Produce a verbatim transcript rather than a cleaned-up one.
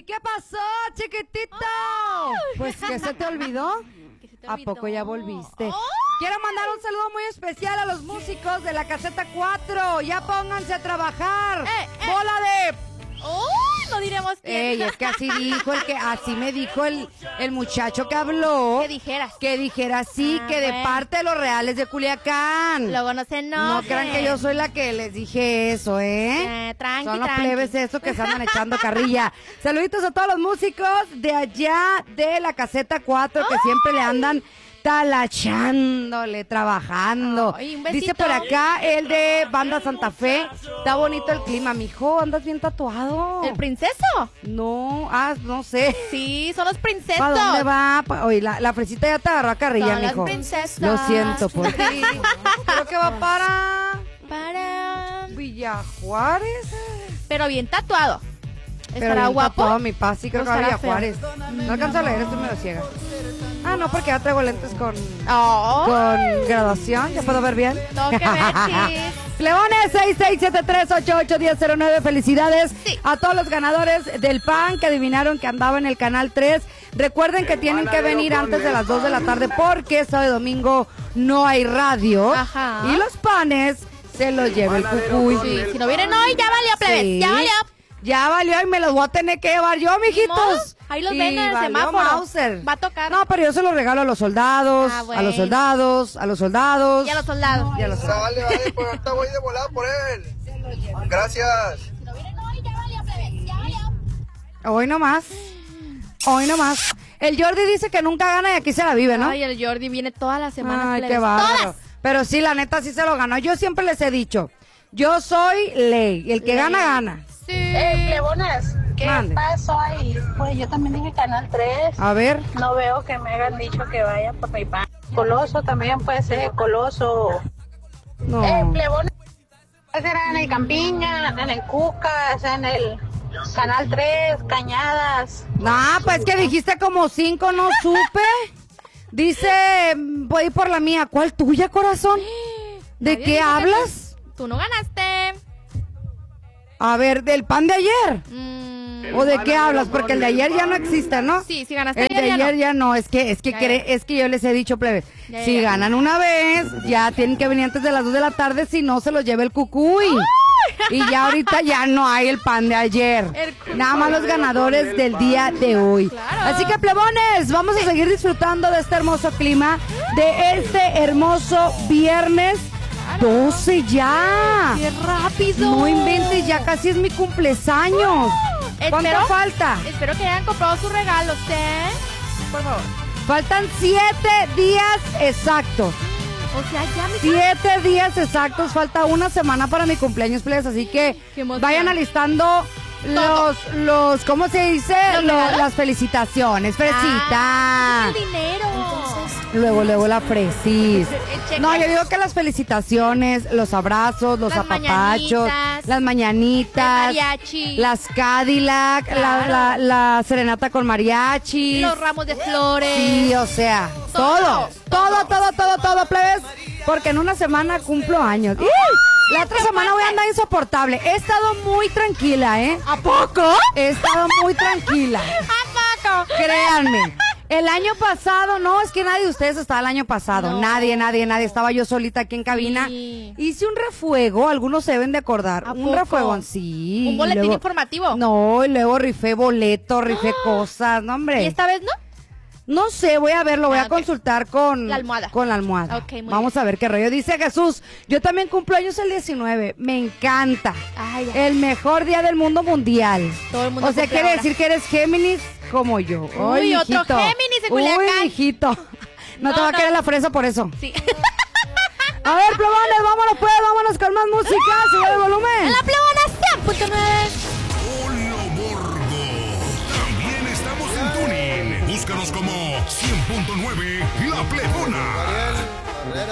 ¿Y qué pasó, chiquitito? Pues, ¿qué se te olvidó? ¿Qué se te ¿A olvidó? poco ya volviste? ¡Oh! Quiero mandar un saludo muy especial a los músicos de la caseta cuatro. Ya pónganse a trabajar. Eh, eh. ¡Bola de...! ¡Uy! No diremos quién. Ey, es que así dijo el que, así me dijo el, el muchacho que habló. Que dijeras. Que dijera así, Ah, que de bueno. parte de los reales de Culiacán. Luego no se enojen. No crean que yo soy la que les dije eso, ¿eh? Eh, tranqui, Son los tranqui. plebes estos que se andan echando carrilla. Saluditos a todos los músicos de allá de la caseta cuatro que siempre le andan talachándole, trabajando. Ay, un besito. Dice por acá el de Banda Santa Fe. Está bonito el clima, mijo. Andas bien tatuado. ¿El princeso? No, ah, no sé. Sí, son los princesos. ¿Para dónde va? Pa- Oye, la, la fresita ya te agarró a carrilla, Son las mijo. princesas. Lo siento por ti. Creo que va para Para... Villa Juárez. Pero bien tatuado. Pero ¿Estará bien guapo? tatuado, mi paz, sí creo ¿O que va a estará Villa feo? Juárez. No alcanzo a leer, estoy medio ciega. Ah, no, porque ya traigo lentes con, Oh, con graduación, ¿ya puedo ver bien? tengo que ver, chis. Cleones seis seis siete tres ocho ocho uno cero cero nueve, felicidades Sí. a todos los ganadores del P A N que adivinaron que andaba en el canal tres. Recuerden que tienen que venir antes de las dos de la tarde porque sábado y domingo no hay radio. Ajá. Y los panes se los lleva el cucuy. Sí, si no vienen hoy, ya valió, plebes. Sí. Ya valió. Ya valió y me los voy a tener que llevar yo, modo, mijitos. ahí los Y ven en el valió semáforo. Mauser. Va a tocar. No, pero yo se los regalo a los soldados, Ah, a bueno. los soldados, a los soldados. Y a los soldados. Y a los soldados. Vale, vale, pues ahorita voy de volada por él. Gracias. Si no vienen hoy, ya valió, plebes. Ya valió. Hoy nomás. Hoy nomás. El Jordi dice que nunca gana y aquí se la vive, ¿no? Ay, el Jordi viene todas las semanas, Ay, plebes. qué bárbaro. Todas. Pero sí, la neta sí se lo ganó. Yo siempre les he dicho, yo soy ley. El que Ley. gana, gana. Sí. Eh, plebonas, ¿qué Mande. pasó ahí? Pues yo también dije Canal tres. A ver. No veo que me hayan dicho que vaya por mi pan. Coloso también puede ser Coloso. No. Eh, plebonas, puede ser en el Campiña, en el Cucas, en el Canal tres, Cañadas. Nah, pues que dijiste como cinco, no supe. Dice, mm, voy por la mía. ¿Cuál tuya, corazón? ¿De Nadie qué dijo que hablas? Tú no ganaste. A ver, ¿del pan de ayer? Mm, ¿O de qué hablas? Porque el de ayer ya no existe, ¿no? sí, sí ganaste. El de ayer, ya no. ayer ya no, es que es que Ya, cre- ya. es que yo les he dicho, plebe, Ya, ya, si ya. ganan una vez, ya tienen que venir antes de las dos de la tarde, si no se los lleva el cucuy. Y ya ahorita ya no hay el pan de ayer. El cucuy. Nada más los ganadores del día de hoy. Claro. Así que, plebones, vamos a seguir disfrutando de este hermoso clima, de este hermoso viernes doce ya. ¡Qué rápido! No inventes, ya casi es mi cumpleaños. ¿Cuánto Espero- falta? Espero que hayan comprado sus regalos, ¿eh? Por favor. Faltan siete días exactos. O sea, ya me... Siete días exactos. Falta una semana para mi cumpleaños, please. Así que Qué emoción. vayan alistando los, los, ¿cómo se dice? ¿Los Lo- regalos? las felicitaciones, fresita. Ah, el dinero. Luego, luego la fresis. cheque. No, yo digo que las felicitaciones, los abrazos, los Las apapachos, mañanitas. las mañanitas, El mariachi. las Cadillac, la, Claro. la, la serenata con mariachi. Los ramos de flores. Sí, o sea, Todo, todo, todo, todo, todo, todo, plebes, porque en una semana cumplo años. ¡Ih! La otra semana voy a andar insoportable. He estado muy tranquila, ¿eh? ¿A poco? He estado muy tranquila. ¿A poco? Créanme. El año pasado, no, es que nadie de ustedes estaba el año pasado. No. Nadie, nadie, nadie. Estaba yo solita aquí en cabina. Sí. Hice un refuego, algunos se deben de acordar. ¿A Un poco? refuego, sí. ¿Un boletín Luego- informativo? No, y luego rifé boletos, rifé cosas, no, hombre. ¿Y esta vez no? No sé, voy a ver, lo voy Ah, a ok. consultar con La almohada. Con la almohada. Ok, muy Vamos a ver qué rollo. Dice Jesús, yo también cumplo años el diecinueve. Me encanta. Ay, ay. El mejor día del mundo mundial. Todo el mundo O sea, cumple quiere ahora. decir que eres Géminis como yo. Uy, Ay, otro mijito. Géminis de Uy, Culiacán. hijito. No, No, te va a no. querer la fresa por eso. Sí. A ver, plebones, vámonos pues, vámonos con más música. Sube el volumen. La plebona cien punto nueve. Hola, Borgo. También estamos en Tuning. Búscanos como cien punto nueve La Plebona.